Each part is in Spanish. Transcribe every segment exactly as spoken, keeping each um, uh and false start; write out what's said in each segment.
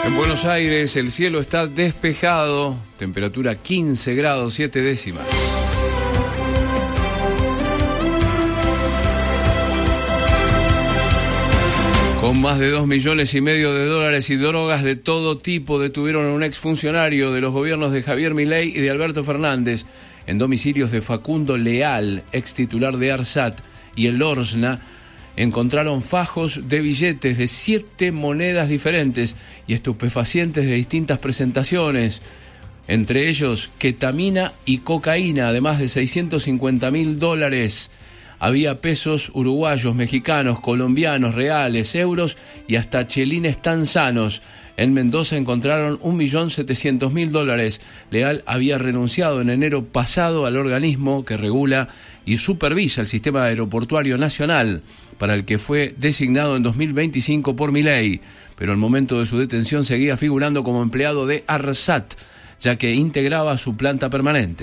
En Buenos Aires el cielo está despejado, temperatura quince grados siete décimas. Con más de dos millones y medio de dólares y drogas de todo tipo detuvieron a un exfuncionario de los gobiernos de Javier Milei y de Alberto Fernández en domicilios de Facundo Leal, ex titular de ARSAT, y el Orsna. Encontraron fajos de billetes de siete monedas diferentes y estupefacientes de distintas presentaciones, entre ellos ketamina y cocaína, además de seiscientos cincuenta mil dólares. Había pesos uruguayos, mexicanos, colombianos, reales, euros y hasta chelines tanzanos. En Mendoza encontraron un millón setecientos mil dólares. Leal había renunciado en enero pasado al organismo que regula y supervisa el sistema aeroportuario nacional, para el que fue designado en dos mil veinticinco por Milei, pero al momento de su detención seguía figurando como empleado de ARSAT, ya que integraba su planta permanente.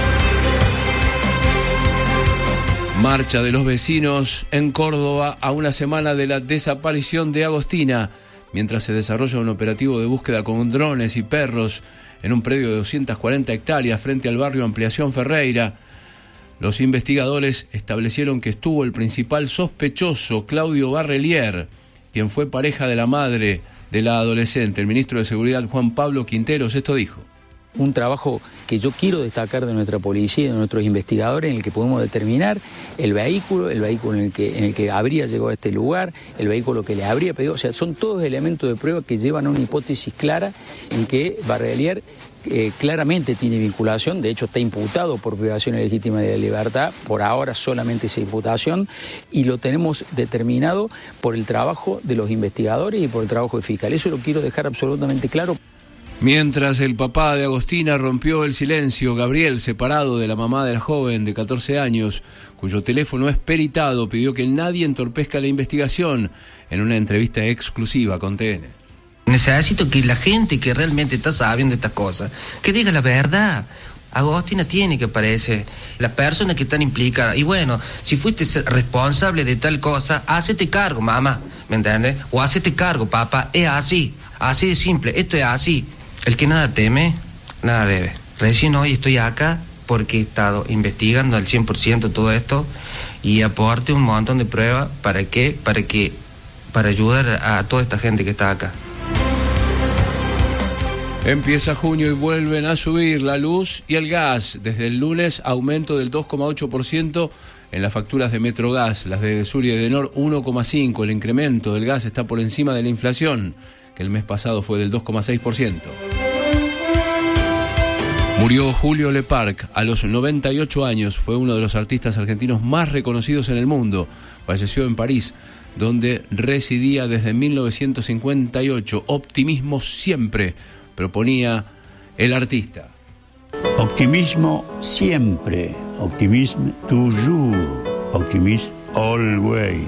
Marcha de los vecinos en Córdoba a una semana de la desaparición de Agostina, mientras se desarrolla un operativo de búsqueda con drones y perros en un predio de doscientas cuarenta hectáreas frente al barrio Ampliación Ferreira. Los investigadores establecieron que estuvo el principal sospechoso, Claudio Barrelier, quien fue pareja de la madre de la adolescente. El ministro de Seguridad, Juan Pablo Quinteros, esto dijo. Un trabajo que yo quiero destacar de nuestra policía y de nuestros investigadores, en el que podemos determinar el vehículo, el vehículo en el que, en el que habría llegado a este lugar, el vehículo que le habría pedido. O sea, son todos elementos de prueba que llevan a una hipótesis clara en que Barrelier eh, claramente tiene vinculación. De hecho, está imputado por privación ilegítima de la libertad, por ahora solamente esa imputación, y lo tenemos determinado por el trabajo de los investigadores y por el trabajo de fiscal. Eso lo quiero dejar absolutamente claro. Mientras el papá de Agostina rompió el silencio, Gabriel, separado de la mamá de la joven de catorce años, cuyo teléfono es peritado, pidió que nadie entorpezca la investigación en una entrevista exclusiva con T N. Necesito que la gente que realmente está sabiendo estas cosas, que diga la verdad. Agostina tiene que aparecer, las personas que están implicadas. Y bueno, si fuiste responsable de tal cosa, hacete cargo, mamá, ¿me entiendes? O hacete cargo, papá, es así, así de simple, esto es así. El que nada teme, nada debe. Recién hoy estoy acá porque he estado investigando al cien por ciento todo esto y aporte un montón de pruebas. ¿Para qué? Para que, para ayudar a toda esta gente que está acá. Empieza junio y vuelven a subir la luz y el gas. Desde el lunes, aumento del dos coma ocho por ciento en las facturas de Metrogas, las de Sur y Edenor uno coma cinco por ciento. El incremento del gas está por encima de la inflación, que el mes pasado fue del dos coma seis por ciento. Murió Julio Leparc a los noventa y ocho años. Fue uno de los artistas argentinos más reconocidos en el mundo. Falleció en París, donde residía desde mil novecientos cincuenta y ocho. Optimismo siempre, proponía el artista. Optimismo siempre, optimisme toujours, optimisme always.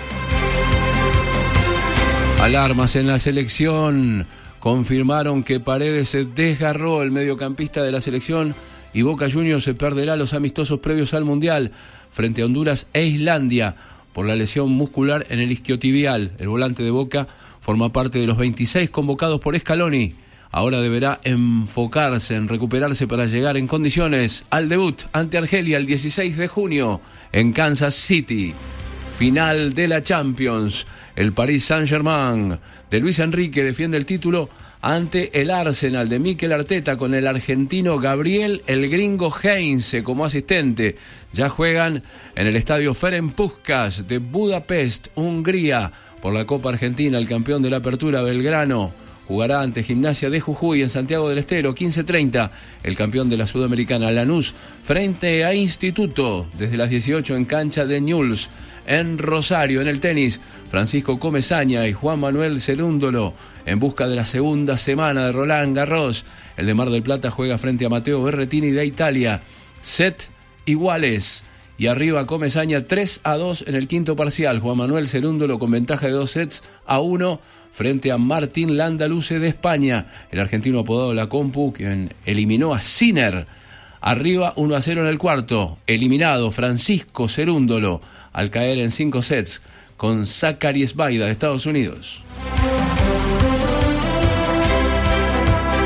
Alarmas en la selección. Confirmaron que Paredes se desgarró, el mediocampista de la selección, y Boca Juniors se perderá los amistosos previos al Mundial frente a Honduras e Islandia por la lesión muscular en el isquiotibial. El volante de Boca forma parte de los veintiséis convocados por Scaloni. Ahora deberá enfocarse en recuperarse para llegar en condiciones al debut ante Argelia el dieciséis de junio en Kansas City. Final de la Champions. El Paris Saint-Germain de Luis Enrique defiende el título ante el Arsenal de Mikel Arteta con el argentino Gabriel el Gringo Heinze como asistente. Ya juegan en el estadio Ferenc Puskás de Budapest, Hungría, por la Copa Argentina. El campeón de la Apertura, Belgrano, jugará ante Gimnasia de Jujuy en Santiago del Estero, quince treinta. El campeón de la Sudamericana, Lanús, frente a Instituto, desde las dieciocho en cancha de Newell's. En Rosario, en el tenis, Francisco Comesaña y Juan Manuel Cerúndolo en busca de la segunda semana de Roland Garros. El de Mar del Plata juega frente a Matteo Berrettini de Italia. Set iguales. Y arriba Comesaña tres a dos en el quinto parcial. Juan Manuel Cerúndolo con ventaja de dos sets a uno frente a Martín Landaluce de España. El argentino apodado La Compu, quien eliminó a Sinner. Arriba uno a cero en el cuarto. Eliminado Francisco Cerúndolo al caer en cinco sets con Zachary Sbaida de Estados Unidos.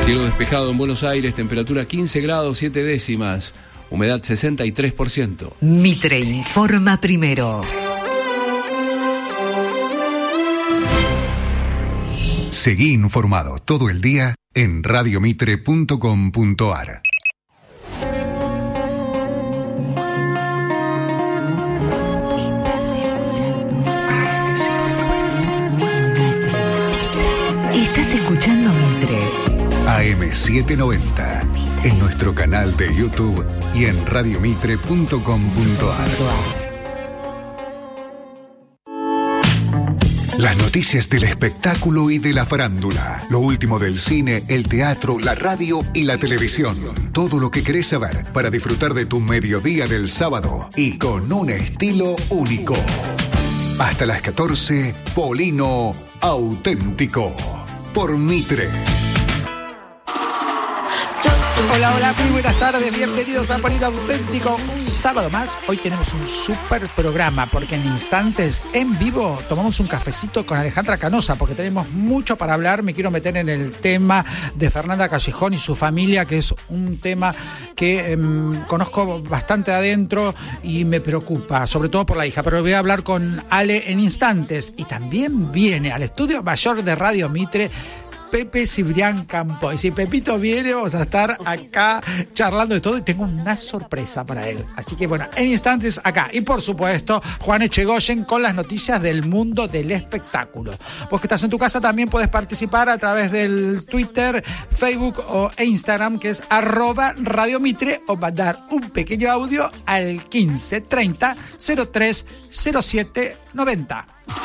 Cielo despejado en Buenos Aires, temperatura quince grados siete décimas, humedad sesenta y tres por ciento. Mitre informa primero. Seguí informado todo el día en radio mitre punto com punto a r. Estás escuchando Mitre. A M setecientos noventa, en nuestro canal de YouTube y en radio mitre punto com punto a r. Las noticias del espectáculo y de la farándula. Lo último del cine, el teatro, la radio y la televisión. Todo lo que querés saber para disfrutar de tu mediodía del sábado y con un estilo único. Hasta las catorce, Polino Auténtico. Por Mitre. Hola, hola, muy buenas tardes, bienvenidos a Polino Auténtico. Un sábado más, hoy tenemos un súper programa porque en instantes, en vivo, tomamos un cafecito con Alejandra Canosa porque tenemos mucho para hablar. Me quiero meter en el tema de Fernanda Callejón y su familia, que es un tema que eh, conozco bastante adentro y me preocupa, sobre todo por la hija, pero voy a hablar con Ale en instantes. Y también viene al estudio mayor de Radio Mitre Pepe Cibrián Campo. Y si Pepito viene, vamos a estar acá charlando de todo y tengo una sorpresa para él. Así que bueno, en instantes acá. Y por supuesto, Juan Echegoyen con las noticias del mundo del espectáculo. Vos que estás en tu casa también puedes participar a través del Twitter, Facebook o Instagram, que es arroba Radio Mitre, o mandar un pequeño audio al quince treinta cero tres cero siete noventa.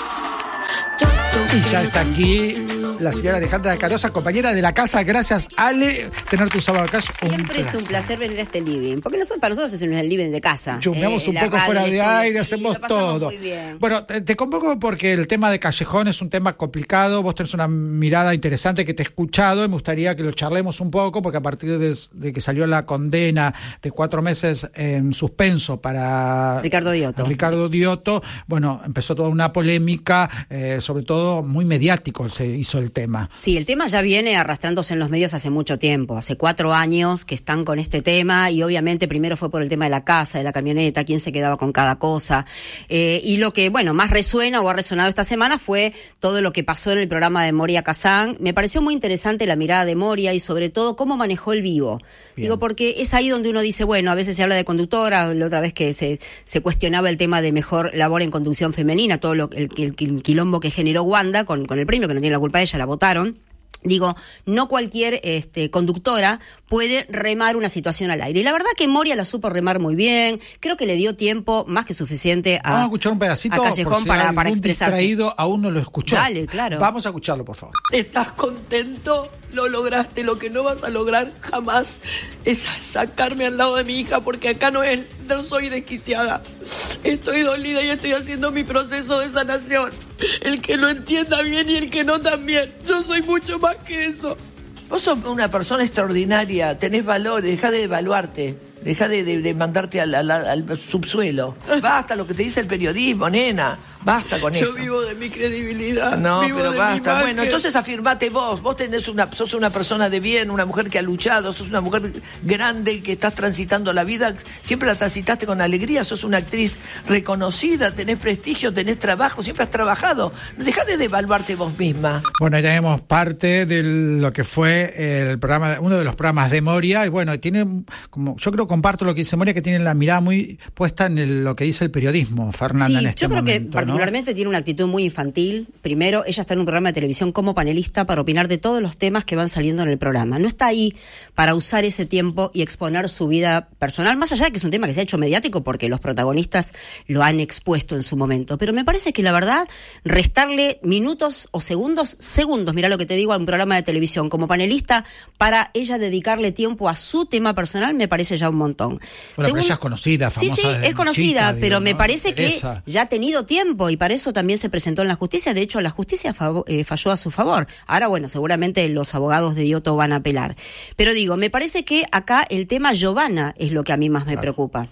Y ya está aquí la señora Alejandra Canosa, compañera de la casa. Gracias, Ale, tener tu sábado acá. Siempre es un placer venir a este living, porque nosotros, para nosotros es el living de casa. Chusmeamos eh, un poco fuera de aire, sí, hacemos todo. Bueno, te, te convoco porque el tema de Callejón es un tema complicado. Vos tenés una mirada interesante que te he escuchado y me gustaría que lo charlemos un poco, porque a partir de, de que salió la condena de cuatro meses en suspenso para Ricardo Diotto, Ricardo Diotto, bueno, empezó toda una polémica, eh, sobre todo muy mediático se hizo el tema. Sí, el tema ya viene arrastrándose en los medios hace mucho tiempo, hace cuatro años que están con este tema, y obviamente primero fue por el tema de la casa, de la camioneta, quién se quedaba con cada cosa, eh, y lo que, bueno, más resuena o ha resonado esta semana fue todo lo que pasó en el programa de Moria Kazan. Me pareció muy interesante la mirada de Moria y sobre todo cómo manejó el vivo. Bien. Digo, porque es ahí donde uno dice, bueno, a veces se habla de conductora, la otra vez que se, se cuestionaba el tema de mejor labor en conducción femenina, todo lo, el, el, el quilombo que generó Wanda con, con el premio, que no tiene la culpa de ella, la votaron. Digo, no cualquier este, conductora puede remar una situación al aire. Y la verdad que Moria la supo remar muy bien. Creo que le dio tiempo más que suficiente a, Vamos a escuchar un pedacito a Callejón por si para, para expresarse. Distraído aún no lo escuchó. Dale, claro. Vamos a escucharlo, por favor. ¿Estás contento? Lo lograste. Lo que no vas a lograr jamás es sacarme al lado de mi hija, porque acá no es, no soy desquiciada. Estoy dolida y estoy haciendo mi proceso de sanación. El que lo entienda bien y el que no también. Yo soy mucho más que eso. Vos sos una persona extraordinaria, tenés valor, dejá de evaluarte, dejá de, de, de mandarte al, al, al subsuelo. Basta lo que te dice el periodismo, nena. Basta con Yo eso. Yo vivo de mi credibilidad. No, vivo pero de basta. Bueno, entonces afirmate vos. Vos tenés una, sos una persona de bien, una mujer que ha luchado, sos una mujer grande que estás transitando la vida. Siempre la transitaste con alegría, sos una actriz reconocida, tenés prestigio, tenés trabajo, siempre has trabajado. Dejá de devaluarte vos misma. Bueno, ahí tenemos parte de lo que fue el programa, uno de los programas de Moria. Y bueno, tiene, como yo creo, comparto lo que dice Moria, que tiene la mirada muy puesta en el, lo que dice el periodismo, Fernanda, sí, en este yo creo momento, que ¿no? Particularmente tiene una actitud muy infantil. Primero, ella está en un programa de televisión como panelista para opinar de todos los temas que van saliendo en el programa. No está ahí para usar ese tiempo y exponer su vida personal, más allá de que es un tema que se ha hecho mediático porque los protagonistas lo han expuesto en su momento. Pero me parece que la verdad, restarle minutos o segundos, segundos, mirá lo que te digo, a un programa de televisión como panelista, para ella dedicarle tiempo a su tema personal, me parece ya un montón. Bueno, Según... pero ella es conocida, famosa. Sí, sí, es conocida, chica, pero digo, me ¿no? parece Teresa. que ya ha tenido tiempo y para eso también se presentó en la justicia. De hecho, la justicia fav- eh, falló a su favor. Ahora, bueno, seguramente los abogados de Diotto van a apelar. Pero digo, me parece que acá el tema Giovanna es lo que a mí más me claro. preocupa.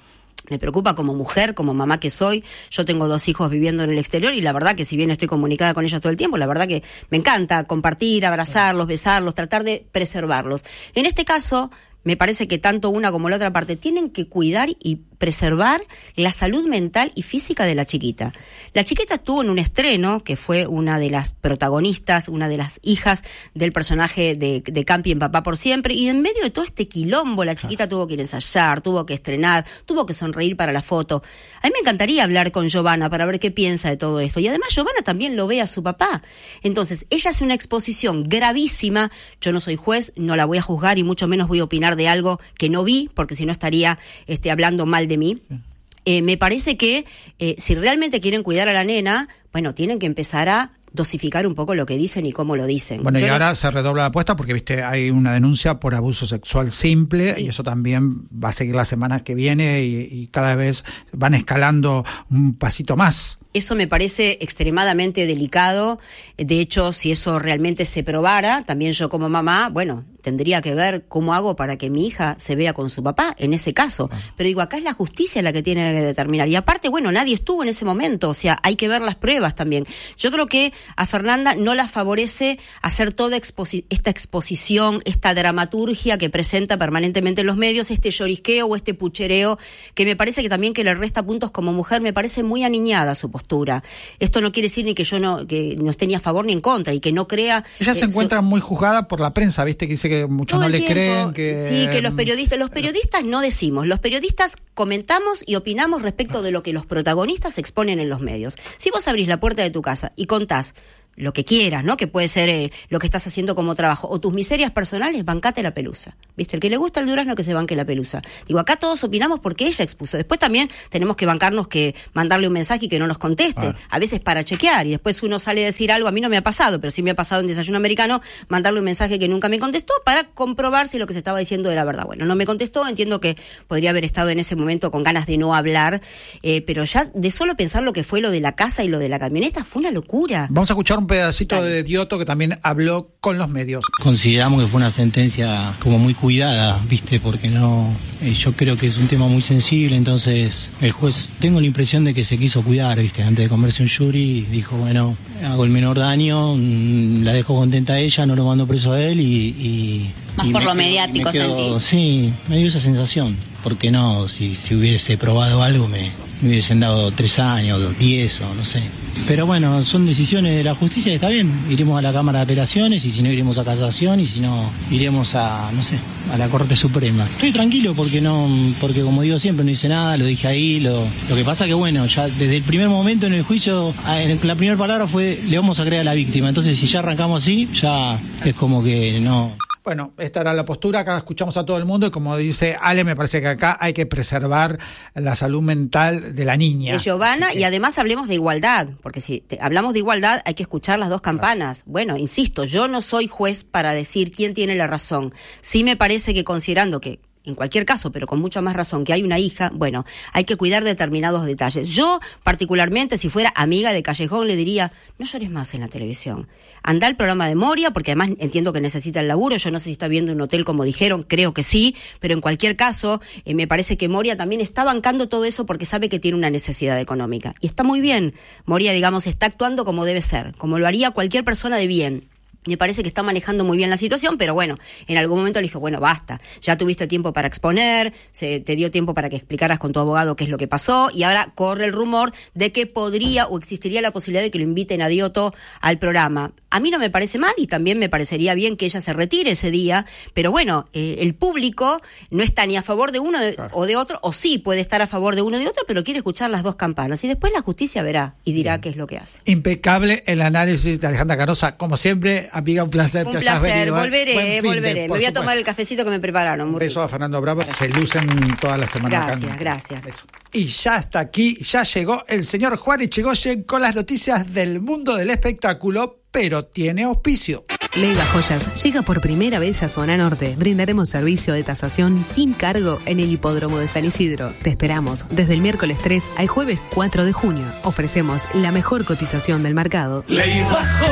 Me preocupa como mujer, como mamá que soy. Yo tengo dos hijos viviendo en el exterior y la verdad que si bien estoy comunicada con ellos todo el tiempo, la verdad que me encanta compartir, abrazarlos, besarlos, tratar de preservarlos. En este caso, me parece que tanto una como la otra parte tienen que cuidar y preservar la salud mental y física de la chiquita. La chiquita estuvo en un estreno, que fue una de las protagonistas, una de las hijas del personaje de, de Campi en Papá por Siempre, y en medio de todo este quilombo, la chiquita tuvo que ir a ensayar, tuvo que estrenar, tuvo que sonreír para la foto. A mí me encantaría hablar con Giovanna para ver qué piensa de todo esto, y además Giovanna también lo ve a su papá. Entonces, ella hace una exposición gravísima. Yo no soy juez, no la voy a juzgar y mucho menos voy a opinar de algo que no vi, porque si no estaría este, hablando mal de mí. Eh, me parece que eh, si realmente quieren cuidar a la nena, bueno, tienen que empezar a dosificar un poco lo que dicen y cómo lo dicen. Bueno, Yo y no... ahora se redobla la apuesta porque, viste, hay una denuncia por abuso sexual simple, sí. Y eso también va a seguir la semana que viene y, y cada vez van escalando un pasito más. Eso me parece extremadamente delicado. De hecho, si eso realmente se probara, también yo como mamá, bueno, tendría que ver cómo hago para que mi hija se vea con su papá, en ese caso. Pero digo, acá es la justicia la que tiene que determinar. Y aparte, bueno, nadie estuvo en ese momento, o sea, hay que ver las pruebas también. Yo creo que a Fernanda no la favorece hacer toda exposi- esta exposición, esta dramaturgia que presenta permanentemente en los medios, este llorisqueo o este puchereo, que me parece que también que le resta puntos como mujer, me parece muy aniñada su postura. Esto no quiere decir ni que yo no, que no esté ni a favor ni en contra y que no crea... Ella eh, se encuentra so... muy juzgada por la prensa, viste, que dice que muchos no le tiempo. creen. que Sí, que los periodistas, los periodistas no decimos, los periodistas comentamos y opinamos respecto de lo que los protagonistas exponen en los medios. Si vos abrís la puerta de tu casa y contás lo que quieras, ¿no? Que puede ser eh, lo que estás haciendo como trabajo, o tus miserias personales, bancate la pelusa. ¿Viste? El que le gusta el durazno que se banque la pelusa. Digo, acá todos opinamos porque ella expuso. Después también tenemos que bancarnos que mandarle un mensaje y que no nos conteste. Ah. A veces para chequear, y después uno sale a decir algo, a mí no me ha pasado, pero sí me ha pasado en Desayuno Americano, mandarle un mensaje que nunca me contestó para comprobar si lo que se estaba diciendo era verdad. Bueno, no me contestó, entiendo que podría haber estado en ese momento con ganas de no hablar, eh, pero ya de solo pensar lo que fue lo de la casa y lo de la camioneta fue una locura. Vamos a escuchar un pedacito Dale. de Dioto que también habló con los medios. Consideramos que fue una sentencia como muy cuidada, viste, porque no, eh, yo creo que es un tema muy sensible, entonces el juez, tengo la impresión de que se quiso cuidar, viste, antes de comerse un jury, dijo, bueno, hago el menor daño, mmm, la dejo contenta a ella, no lo mando preso a él y... y Más y por me, lo mediático, me quedo, sentí. Sí, me dio esa sensación, porque no, si, si hubiese probado algo me... me hubiesen dado tres años, diez o no sé. Pero bueno, son decisiones de la justicia y está bien. Iremos a la Cámara de Apelaciones y si no iremos a Casación y si no iremos a, no sé, a la Corte Suprema. Estoy tranquilo porque no, porque como digo siempre no hice nada, lo dije ahí. Lo, lo que pasa que bueno, ya desde el primer momento en el juicio, la primera palabra fue le vamos a creer a la víctima. Entonces si ya arrancamos así, ya es como que no... Bueno, esta era la postura, acá escuchamos a todo el mundo y como dice Ale, me parece que acá hay que preservar la salud mental de la niña. De Giovanna, sí. Y además hablemos de igualdad, porque si te, hablamos de igualdad hay que escuchar las dos campanas. Bueno, insisto, yo no soy juez para decir quién tiene la razón. Sí me parece que considerando que en cualquier caso, pero con mucha más razón, que hay una hija, bueno, hay que cuidar determinados detalles. Yo, particularmente, si fuera amiga de Callejón, le diría, no llores más en la televisión. Anda al programa de Moria, porque además entiendo que necesita el laburo, yo no sé si está viendo un hotel como dijeron, creo que sí, pero en cualquier caso, eh, me parece que Moria también está bancando todo eso porque sabe que tiene una necesidad económica. Y está muy bien, Moria, digamos, está actuando como debe ser, como lo haría cualquier persona de bien. Me parece que está manejando muy bien la situación, pero bueno, en algún momento le dije, bueno, basta, ya tuviste tiempo para exponer, se te dio tiempo para que explicaras con tu abogado qué es lo que pasó, y ahora corre el rumor de que podría o existiría la posibilidad de que lo inviten a Dioto al programa. A mí no me parece mal y también me parecería bien que ella se retire ese día, pero bueno, eh, el público no está ni a favor de uno de, claro. o de otro, o sí puede estar a favor de uno o de otro, pero quiere escuchar las dos campanas, y después la justicia verá y dirá bien. Qué es lo que hace. Impecable el análisis de Alejandra Canosa, como siempre. Amiga, un placer. Un placer, volveré, volveré. De, me voy a tomar el cafecito que me prepararon. Un beso a Fernando Bravo, gracias. Se lucen toda la semana. Gracias, acá. gracias. Eso. Y ya está aquí, ya llegó el señor Juan Echegoyen con las noticias del mundo del espectáculo, pero tiene auspicio. Leiva Joyas llega por primera vez a Zona Norte. Brindaremos servicio de tasación sin cargo en el hipódromo de San Isidro. Te esperamos desde el miércoles tres al jueves cuatro de junio. Ofrecemos la mejor cotización del mercado. Leiva Joyas.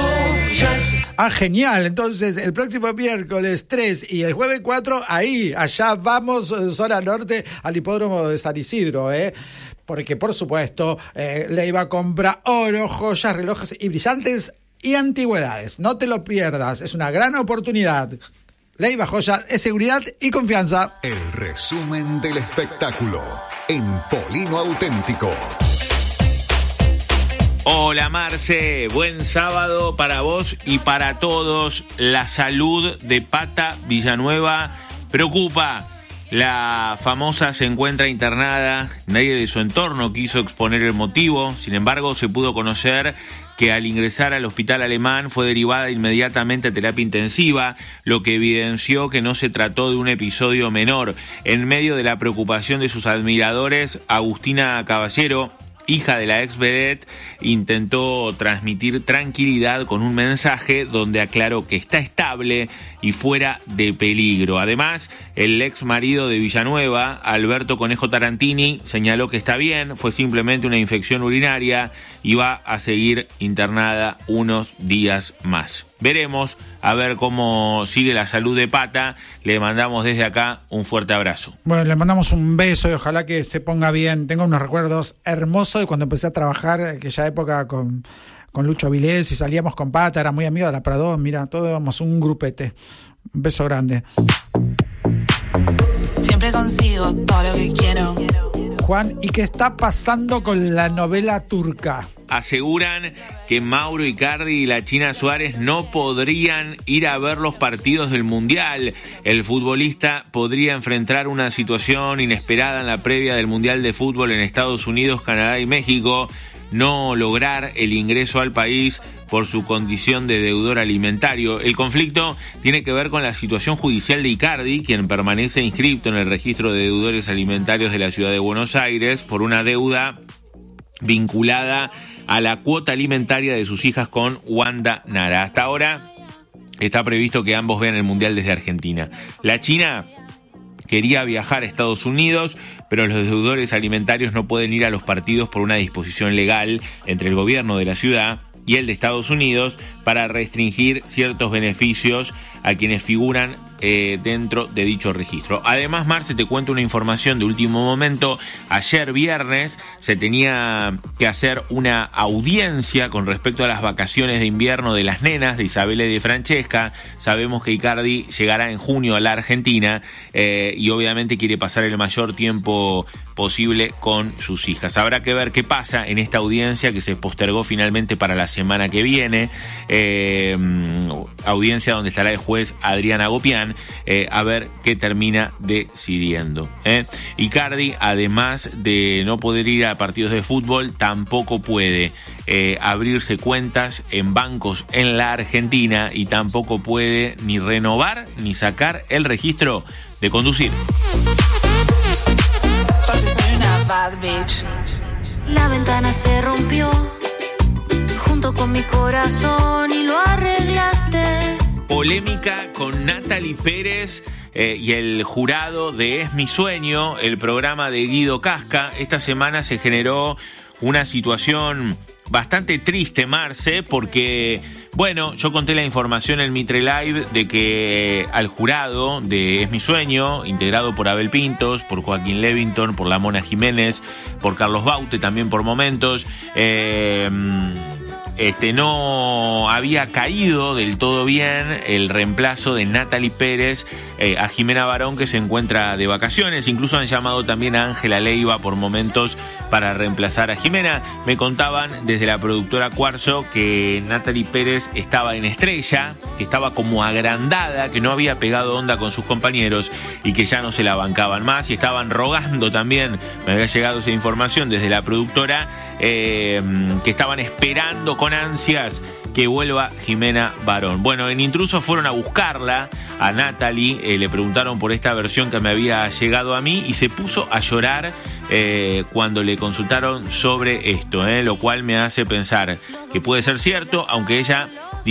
Ah, genial. Entonces, el próximo miércoles tres y el jueves cuatro, ahí, allá vamos, zona norte, al hipódromo de San Isidro, ¿eh? Porque, por supuesto, eh, Leiva compra oro, joyas, relojes y brillantes y antigüedades. No te lo pierdas, es una gran oportunidad. Leiva Joyas es seguridad y confianza. El resumen del espectáculo en Polino Auténtico. Hola Marce, buen sábado para vos y para todos. La salud de Pata Villanueva preocupa. La famosa se encuentra internada, nadie de su entorno quiso exponer el motivo, sin embargo se pudo conocer que al ingresar al hospital alemán fue derivada inmediatamente a terapia intensiva, lo que evidenció que no se trató de un episodio menor. En medio de la preocupación de sus admiradores, Agustina Caballero, hija de la ex vedette, intentó transmitir tranquilidad con un mensaje donde aclaró que está estable y fuera de peligro. Además, el ex marido de Villanueva, Alberto Conejo Tarantini, señaló que está bien, fue simplemente una infección urinaria y va a seguir internada unos días más. Veremos a ver cómo sigue la salud de Pata. Le mandamos desde acá un fuerte abrazo. Bueno, le mandamos un beso y ojalá que se ponga bien. Tengo unos recuerdos hermosos de cuando empecé a trabajar, aquella época con, con Lucho Vilés, y salíamos con Pata, era muy amigo de la Prado. Mira, todos éramos un grupete. Un beso grande. Siempre consigo todo lo que quiero. Juan, ¿y qué está pasando con la novela turca? Aseguran que Mauro Icardi y la China Suárez no podrían ir a ver los partidos del Mundial. El futbolista podría enfrentar una situación inesperada en la previa del Mundial de Fútbol en Estados Unidos, Canadá y México, no lograr el ingreso al país por su condición de deudor alimentario. El conflicto tiene que ver con la situación judicial de Icardi, quien permanece inscripto en el registro de deudores alimentarios de la ciudad de Buenos Aires por una deuda vinculada a la cuota alimentaria de sus hijas con Wanda Nara. Hasta ahora está previsto que ambos vean el Mundial desde Argentina. La China quería viajar a Estados Unidos, pero los deudores alimentarios no pueden ir a los partidos por una disposición legal entre el gobierno de la ciudad y el de Estados Unidos para restringir ciertos beneficios a quienes figuran eh, dentro de dicho registro. Además, Marce, te cuento una información de último momento. Ayer viernes se tenía que hacer una audiencia con respecto a las vacaciones de invierno de las nenas de Isabela y de Francesca. Sabemos que Icardi llegará en junio a la Argentina eh, y obviamente quiere pasar el mayor tiempo posible con sus hijas. Habrá que ver qué pasa en esta audiencia que se postergó finalmente para la semana que viene, eh, audiencia donde estará el juez Adrián Agopián, eh, a ver qué termina decidiendo. ¿eh? Icardi, además de no poder ir a partidos de fútbol, tampoco puede eh, abrirse cuentas en bancos en la Argentina y tampoco puede ni renovar ni sacar el registro de conducir. La ventana se rompió junto con mi corazón y lo arreglaste. Polémica con Natalie Pérez eh, y el jurado de Es mi sueño, el programa de Guido Casca. Esta semana se generó una situación bastante triste, Marce, porque, bueno, yo conté la información en Mitre Live de que al jurado de Es mi sueño, integrado por Abel Pintos, por Joaquín Levington, por la Mona Jiménez, por Carlos Baute también por momentos, eh... Este, no había caído del todo bien el reemplazo de Natalie Pérez eh, a Jimena Barón, que se encuentra de vacaciones. Incluso han llamado también a Ángela Leiva por momentos para reemplazar a Jimena. Me contaban desde la productora Cuarzo que Natalie Pérez estaba en Estrella, que estaba como agrandada, que no había pegado onda con sus compañeros y que ya no se la bancaban más, y estaban rogando también, me había llegado esa información desde la productora, eh, que estaban esperando con ansias que vuelva Jimena Barón. Bueno, en Intrusos fueron a buscarla, a Natalie, eh, le preguntaron por esta versión que me había llegado a mí y se puso a llorar eh, cuando le consultaron sobre esto, eh, lo cual me hace pensar que puede ser cierto, aunque ella dice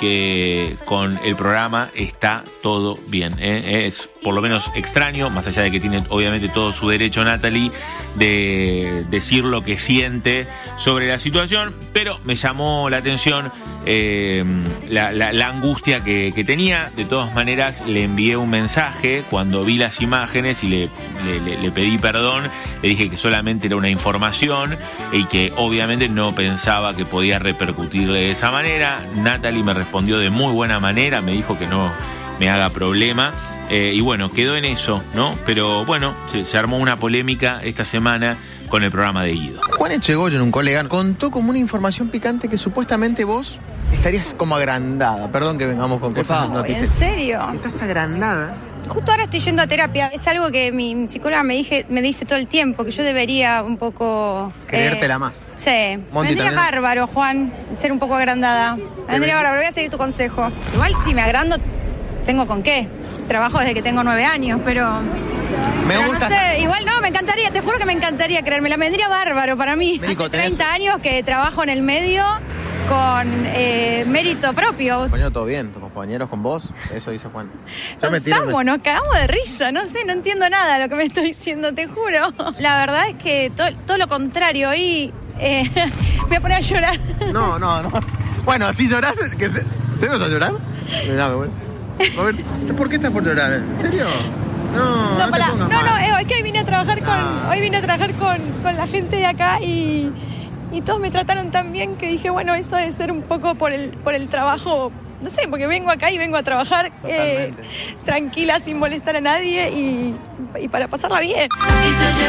que con el programa está todo bien. ¿eh? Es por lo menos extraño, más allá de que tiene obviamente todo su derecho Natalie de decir lo que siente sobre la situación, pero me llamó la atención eh, la, la, la angustia que, que tenía. De todas maneras, le envié un mensaje cuando vi las imágenes y le, le, le, le pedí perdón. Le dije que solamente era una información y que obviamente no pensaba que podía repercutir de esa manera. Natalie me respondió de muy buena manera, me dijo que no me haga problema. Eh, y bueno, quedó en eso, ¿no? Pero bueno, se, se armó una polémica esta semana con el programa de Guido. Juan Echegoyen, un colega, contó como una información picante que supuestamente vos estarías como agrandada. Perdón que vengamos con cosas no, noticias. ¿En serio? ¿Estás agrandada? Justo ahora estoy yendo a terapia. Es algo que mi psicóloga me, dije, me dice todo el tiempo, que yo debería un poco... Creértela eh, más. Sí. Me vendría bárbaro, Juan, ser un poco agrandada. Me vendría bárbaro, voy a seguir tu consejo. Igual si me agrando, tengo con qué. Trabajo desde que tengo nueve años, pero... Me pero gusta. No sé, igual no, me encantaría, te juro que me encantaría creerme. La vendría bárbaro para mí. Médico, Hace treinta tenés... años que trabajo en el medio con eh, mérito propio. Compañero, todo bien, tus compañeros con vos, eso dice Juan. Yo nos me amo, me... nos cagamos de risa, no sé, no entiendo nada de lo que me estoy diciendo, te juro. La verdad es que to, todo lo contrario, hoy eh, me voy a poner a llorar. No, no, no. Bueno, si llorás, que se... ¿se vas a llorar? Mirá, me voy. A ver, ¿por qué estás por llorar? ¿En serio? No, no, no, para, te pongas no, mal. no, eh, es que hoy vine a trabajar con, ah. hoy vine a trabajar con, con la gente de acá y, y todos me trataron tan bien que dije, bueno, eso debe ser un poco por el, por el trabajo, no sé, porque vengo acá y vengo a trabajar eh, tranquila, sin molestar a nadie y, y para pasarla bien.